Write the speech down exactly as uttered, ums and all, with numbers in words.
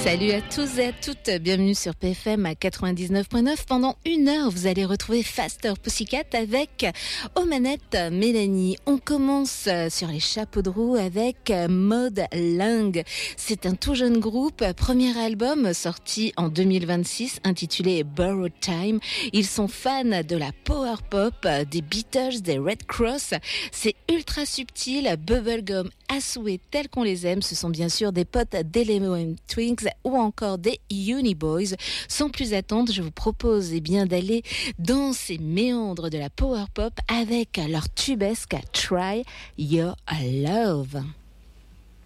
Salut à tous et à toutes, bienvenue sur P F M à quatre-vingt-dix-neuf point neuf. Pendant une heure, vous allez retrouver Faster Pussycat avec aux manettes Mélanie. On commence sur les chapeaux de roue avec Maud Lang. C'est un tout jeune groupe, premier album sorti en deux mille vingt-six intitulé Borrowed Time. Ils sont fans de la power pop, des Beatles, des Red Cross. C'est ultra subtil, bubblegum à souhait tel qu'on les aime. Ce sont bien sûr des potes d'Element Twins ou encore des Uniboys. Sans plus attendre, je vous propose eh bien, d'aller dans ces méandres de la power pop avec leur tubesque Try Your Love.